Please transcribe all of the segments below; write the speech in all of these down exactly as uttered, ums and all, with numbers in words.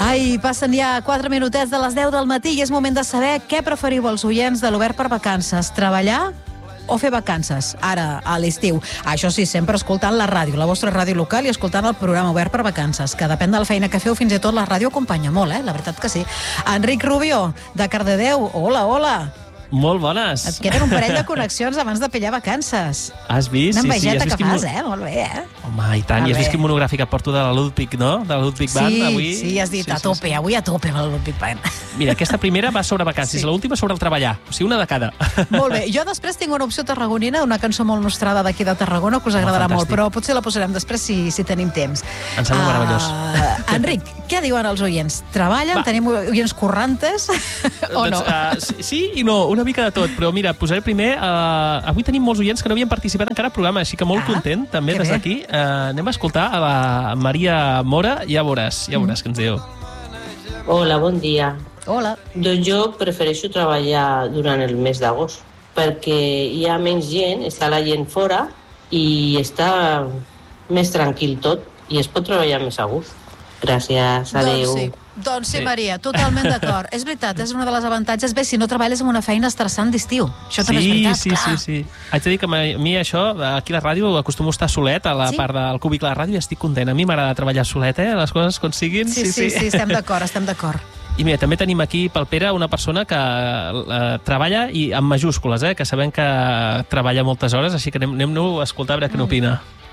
Ai, passen ja quatre minutets de les deu del matí i és moment de saber què preferiu els oients de l'Obert per Vacances, treballar o fer vacances, ara, a l'estiu. Això sí, sempre escoltant la ràdio, la vostra ràdio local i escoltant el programa Obert per Vacances, que depèn de la feina que feu, fins i tot la ràdio acompanya molt, eh? La veritat que sí. Enric Rubio, de Cardedeu, hola, hola. Molt bones. Et queden un parell de connexions abans de pillar vacances. Has vist? Una envejeta sí, sí. que fas, eh? Molt bé, eh? Home, i tant. I has vist quin monogràfic et porto de la Ludwig, no? De la Ludwig Band, sí, avui. Sí, has dit sí, a tope, sí, sí. Avui a tope amb la Ludwig Band. Mira, aquesta primera va sobre vacances, sí. L'última sobre el treballar. O sigui, una de cada. Molt bé. Jo després tinc una opció tarragonina, una cançó molt nostrada d'aquí de Tarragona, que us agradarà oh, molt, però potser la posarem després si, si tenim temps. Em sembla uh, meravellós. Enric, què diuen els oients? Treballen? Va. Tenim oients corrantes? O no? Doncs, uh, sí i no, una mica de tot, però mira, posaré primer... Uh, avui tenim molts oients que no havien participat encara al programa, així que molt ah, content, també, des d'aquí. Uh, anem a escoltar a la Maria Mora, ja veuràs, ja veuràs què ens diu. Hola, bon dia. Hola. Doncs jo prefereixo treballar durant el mes d'agost, perquè hi ha menys gent, està la gent fora i està més tranquil tot i es pot treballar més a gust. Gràcies, adéu. Doncs sí. Doncs sí, Maria, totalment d'acord. És veritat, és una de les avantatges. Bé, si no treballes en una feina estressant d'estiu. Això també sí, és veritat, sí, clar. Sí, sí, sí. Haig de dir que a mi això, aquí a la ràdio, acostumo a estar solet, a la sí? part del cúbic de la ràdio, i estic content. A mi m'agrada treballar solet, eh? Les coses com siguin. Sí, sí, sí, sí, sí estem d'acord, estem d'acord. I mira, també tenim aquí pel Pere una persona que eh, treballa i amb majúscules, eh? Que sabem que treballa moltes hores, així que anem-nos a escoltar a veure què n'opina.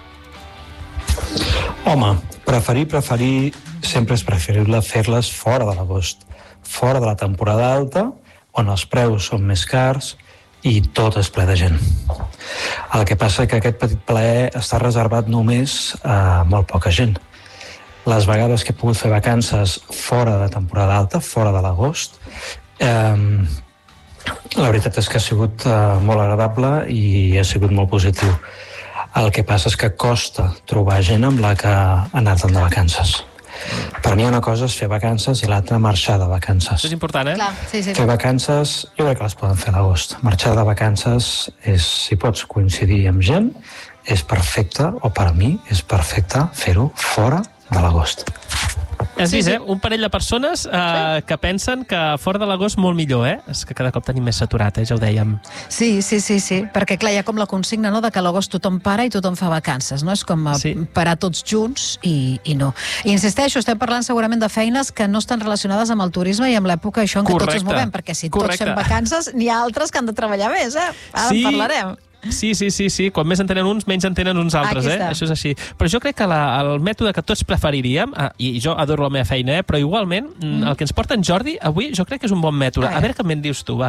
Home, preferir, preferir, sempre és preferible fer-les fora de l'agost, fora de la temporada alta, on els preus són més cars i tot és ple de gent. El que passa que aquest petit plaer està reservat només a molt poca gent. Les vegades que he pogut fer vacances fora de temporada alta, fora de l'agost, eh, la veritat és que ha sigut eh, molt agradable i ha sigut molt positiu. El que passa és que costa trobar gent amb la que anar-te'n de vacances. Per mi una cosa és fer vacances i l'altra marxar de vacances. Això és important, eh? Clar, sí, sí. Fer vacances, jo crec que les poden fer a l'agost. Marxar de vacances, és, si pots coincidir amb gent, és perfecte, o per a mi és perfecte fer-ho fora de l'agost. Has Sí, vist, sí. eh? Un parell de persones eh, sí. que pensen que fora de l'agost molt millor, eh? És que cada cop tenim més saturat, eh? Ja ho dèiem. Sí, sí, sí, sí, perquè clar, hi ha com la consigna, no?, de que a l'agost tothom para i tothom fa vacances, no? És com Sí. parar tots junts i, i no. I insisteixo, estem parlant segurament de feines que no estan relacionades amb el turisme i amb l'època això en què Correcte. tots ens movem, perquè si Correcte. tots fem vacances, n'hi ha altres que han de treballar més, eh? Ara Sí. en parlarem. Sí, sí, sí, sí. Quan més en tenen uns, menys en tenen uns altres, Aquí eh? està. Això és així. Però jo crec que la, el mètode que tots preferiríem, ah, i jo adoro la meva feina, eh? Però igualment, mm. el que ens porta en Jordi avui, jo crec que és un bon mètode. A veure què me'n dius tu, va.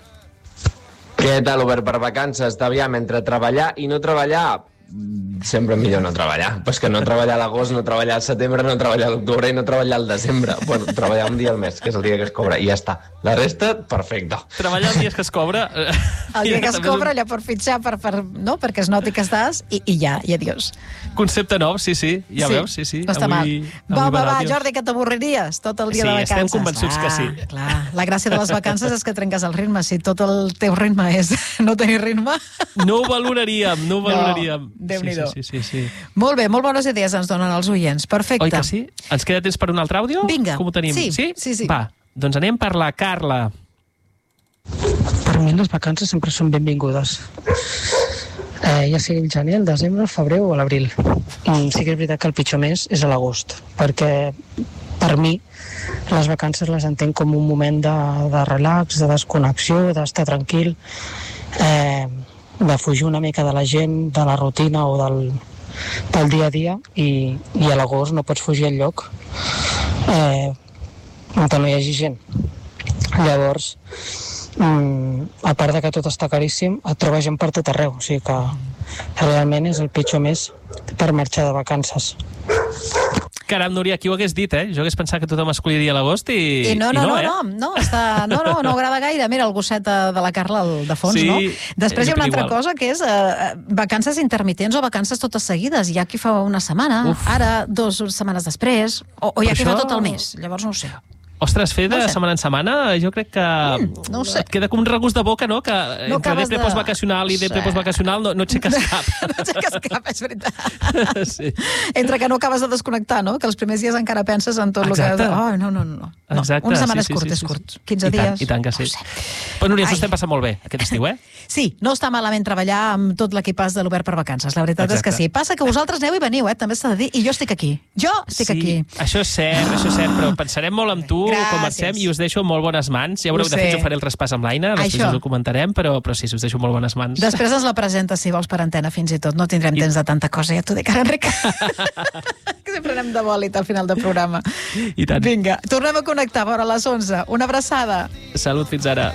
Què tal, Obert per Vacances? Aviam, entre treballar i no treballar, sempre millor no treballar. Pues que no treballar a l'agost, no treballar al setembre, no treballar a l'octubre i no treballar al desembre. Bueno, treballar un dia al mes, que és el dia que es cobra, i ja està. La resta, perfecte. Treballar els dies que es cobra... El dia que es cobra, allò per fitxar, per, per, no? perquè es noti que estàs, i, i ja, i adiós. Concepte nou, sí, sí. Ja sí, veus, sí, sí. No està avui, mal. Va, va, va, Jordi, que t'avorriries tot el dia sí, de vacances. Sí, estem convençuts ah, que sí. Clar, la gràcia de les vacances és que trenques el ritme. Si tot el teu ritme és no tenir ritme... No ho valoraríem, no ho valoraríem. No, Déu-n'hi-do. Sí, sí, sí, sí, sí. Molt bé, molt bones idees ens donen els oients. Perfecte. Oi que sí? Ens queda temps per un altre àudio? Vinga. Com ho tenim? Sí, sí? sí, sí. Va, doncs anem per la Carla. Per mi les vacances sempre són benvingudes. Eh, ja sigui el gener, el desembre, el febrer o l'abril. Mm, sí que és veritat que el pitjor mes és a l'agost, perquè per mi les vacances les entenc com un moment de, de relax, de desconnexió, d'estar tranquil, eh, de fugir una mica de la gent, de la rutina o del, del dia a dia, i, i a l'agost no pots fugir enlloc eh, on no hi hagi gent. Llavors, mm, a part de que tot està caríssim, et trobes gent per tot arreu, o sigui que realment és el pitjor mes per marxar de vacances. Caram, Núria, qui ho hagués dit, eh? Jo hagués pensat que tothom escolliria l'agost i... I no, no, i no, no, eh? no, no, està, no, no, no agrada gaire. Mira, el gosset de la Carla al de fons, Sí, no? Després hi ha una altra igual. cosa, que és eh, vacances intermitents o vacances totes seguides. Hi ha qui fa una setmana, Uf. ara dues setmanes després, o, o hi ha qui Però fa això- tot el mes. Llavors no ho sé. Ostres, fer de No ho sé. setmana en setmana, jo crec que Mm, no ho sé. et queda com un regust de boca, no? Que No entre acabes de de- prepost-vacacional i de Sí. prepost-vacacional no, no aixeques cap. No aixeques cap, és veritat. Sí. Entre que no acabes de desconnectar, no? Que els primers dies encara penses en tot el que... Exacte. Oh, no, no, no. no. Exacte, Una setmana sí, sí, és curt, sí, és sí, curt. sí. quinze I tant, dies. I tant que sí. No ho sé. Però, Núria, ens ho Ai. estem passant molt bé aquest estiu, eh? Sí, no està malament treballar amb tot l'equipàs de l'Obert per Vacances. La veritat Exacte. és que sí. Passa que vosaltres aneu i veniu, eh? També s'ha de dir. I jo estic aquí. Jo estic sí, aquí. això és cert, això és cert, però pensarem molt amb tu, Gràcies. com marxem, i us deixo en molt bones mans. Ja veureu, Ho de fet, sé. jo faré el traspàs amb l'Aina, després Això. us ho comentarem, però, però sí, us deixo en molt bones mans. Després ens la presentes, si vols, per antena, fins i tot. No tindrem I- temps de tanta cosa, ja t'ho dic ara, Enric. Que sempre anem de bòlit al final del programa. I tant. Vinga, tornem a connectar a vora les onze. Una abraçada. Salut, fins ara.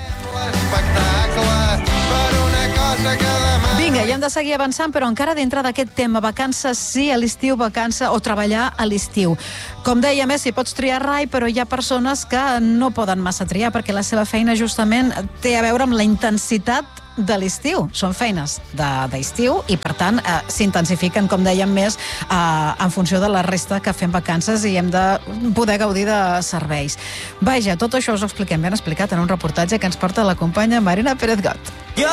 Vinga, i hem de seguir avançant, però encara dintre d'aquest tema, vacances sí a l'estiu, vacança o treballar a l'estiu. Com dèiem, eh, si pots triar rai, però hi ha persones que no poden massa triar perquè la seva feina justament té a veure amb la intensitat de l'estiu. Són feines de- d'estiu i, per tant, eh, s'intensifiquen, com dèiem, més eh, en funció de la resta que fem vacances i hem de poder gaudir de serveis. Vaja, tot això us ho expliquem ben explicat en un reportatge que ens porta la companya Marina Pérez Got.